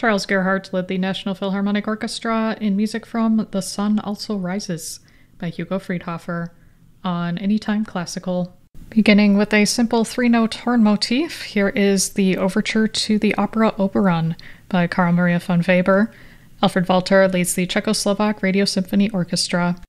Charles Gerhardt led the National Philharmonic Orchestra in music from The Sun Also Rises by Hugo Friedhofer on Anytime Classical. Beginning with a simple three-note horn motif, here is the Overture to the Opera Oberon by Carl Maria von Weber. Alfred Walter leads the Czechoslovak Radio Symphony Orchestra.